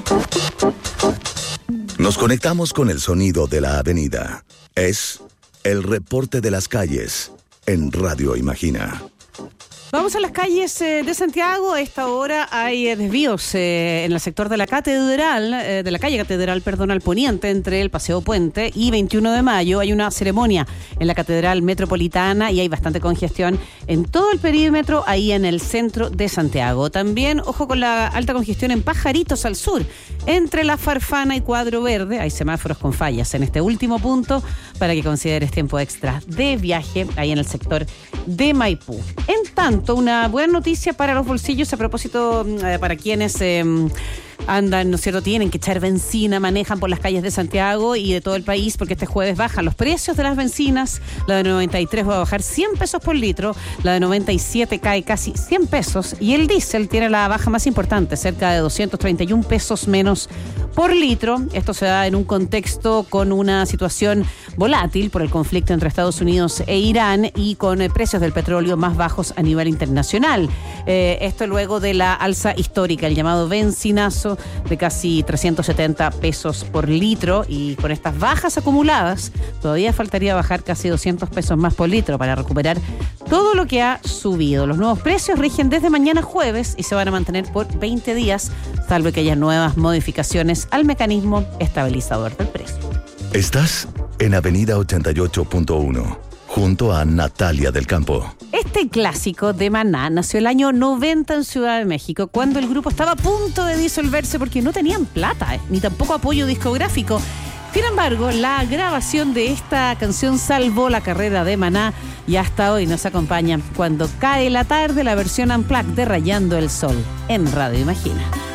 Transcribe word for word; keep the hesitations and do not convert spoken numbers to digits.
Nos conectamos con el sonido de la avenida. Es el reporte de las calles en Radio Imagina. Vamos a las calles eh, de Santiago. A esta hora hay eh, desvíos eh, en el sector de la Catedral, eh, de la calle Catedral, perdón, al poniente, entre el Paseo Puente y veintiuno de mayo. Hay una ceremonia en la Catedral Metropolitana y hay bastante congestión en todo el perímetro, ahí en el centro de Santiago. También, ojo con la alta congestión en Pajaritos al sur, entre La Farfana y Cuadro Verde. Hay semáforos con fallas en este último punto para que consideres tiempo extra de viaje ahí en el sector de Maipú. En tanto, una buena noticia para los bolsillos a propósito eh, para quienes eh, andan, ¿no es cierto?, tienen que echar benzina, manejan por las calles de Santiago y de todo el país, porque este jueves bajan los precios de las bencinas. La de noventa y tres va a bajar cien pesos por litro, la de noventa y siete cae casi cien pesos y el diésel tiene la baja más importante, cerca de doscientos treinta y un pesos menos por litro. Esto se da en un contexto con una situación volátil por el conflicto entre Estados Unidos e Irán y con eh, precios del petróleo más bajos a nivel internacional. Eh, esto luego de la alza histórica, el llamado bencinazo de casi trescientos setenta pesos por litro, y con estas bajas acumuladas todavía faltaría bajar casi doscientos pesos más por litro para recuperar todo lo que ha subido. Los nuevos precios rigen desde mañana jueves y se van a mantener por veinte días, salvo que haya nuevas modificaciones al mecanismo estabilizador del precio. Estás en Avenida ochenta y ocho punto uno, junto a Natalia del Campo. Este clásico de Maná nació el año noventa en Ciudad de México, cuando el grupo estaba a punto de disolverse porque no tenían plata, eh, ni tampoco apoyo discográfico. Sin embargo, la grabación de esta canción salvó la carrera de Maná y hasta hoy nos acompaña Cuando cae la tarde, la versión unplugged de Rayando el Sol en Radio Imagina.